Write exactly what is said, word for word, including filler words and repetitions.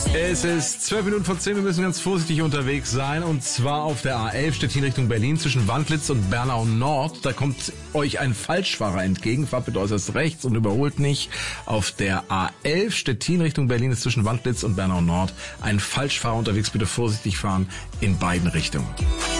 Es ist zwölf Minuten vor zehn, wir müssen ganz vorsichtig unterwegs sein. Und zwar auf der A elf Stettin Richtung Berlin zwischen Wandlitz und Bernau Nord. Da kommt euch ein Falschfahrer entgegen, fahrt bitte äußerst rechts und überholt nicht. Auf der A elf Stettin Richtung Berlin ist zwischen Wandlitz und Bernau Nord ein Falschfahrer unterwegs, bitte vorsichtig fahren in beiden Richtungen.